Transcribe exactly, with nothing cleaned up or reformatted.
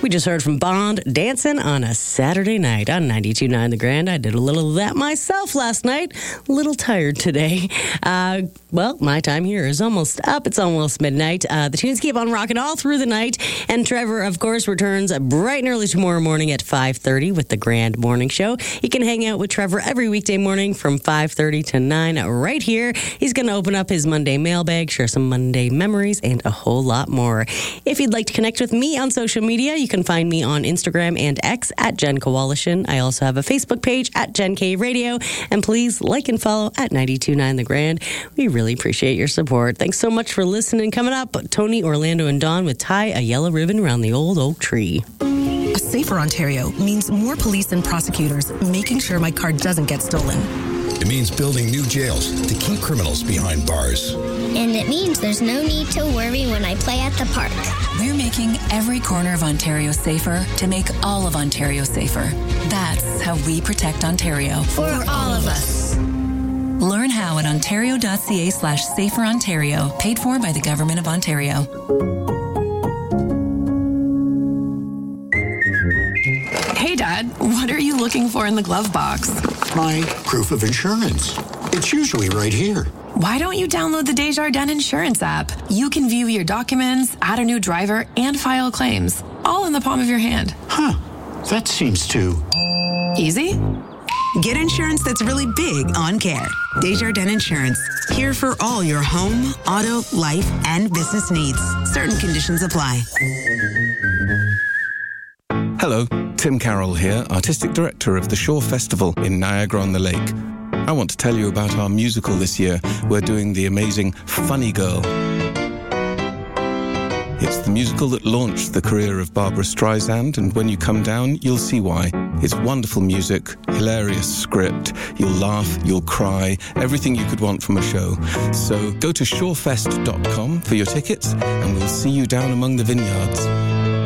We just heard from Bond, Dancing on a Saturday Night on ninety-two point nine The Grand. I did a little of that myself last night. A little tired today. Uh, well, my time here is almost up. It's almost midnight. Uh, the tunes keep on rocking all through the night. And Trevor, of course, returns bright and early tomorrow morning at five thirty with the Grand Morning Show. You can hang out with Trevor every weekday morning from five thirty to nine right here. He's going to open up his Monday mailbag, share some Monday memories, and a whole lot more. If you'd like to connect with me on social media, you can find me on Instagram and X at Jen Kowalishin. I also have a Facebook page at Gen K Radio. And please like and follow at ninety-two point nine The Grand. We really appreciate your support. Thanks so much for listening. Coming up, Tony, Orlando, and Dawn with Tie a Yellow Ribbon Around the Old Oak Tree. A safer Ontario means more police and prosecutors making sure my car doesn't get stolen. It means building new jails to keep criminals behind bars. And it means there's no need to worry when I play at the park. We're making every corner of Ontario safer to make all of Ontario safer. That's how we protect Ontario. For all of us. Learn how at ontario.ca slash safer Ontario, paid for by the Government of Ontario. Hey, Dad, what are you looking for in the glove box? My proof of insurance. It's usually right here. Why don't you download the Desjardins Insurance app? You can view your documents, add a new driver, and file claims, all in the palm of your hand. Huh. That seems too... easy? Get insurance that's really big on care. Desjardins Insurance. Here for all your home, auto, life, and business needs. Certain conditions apply. Hello, Tim Carroll here, Artistic Director of the Shore Festival in Niagara-on-the-Lake. I want to tell you about our musical this year. We're doing the amazing Funny Girl. It's the musical that launched the career of Barbara Streisand, and when you come down, you'll see why. It's wonderful music, hilarious script, you'll laugh, you'll cry, everything you could want from a show. So go to shorefest dot com for your tickets, and we'll see you down among the vineyards.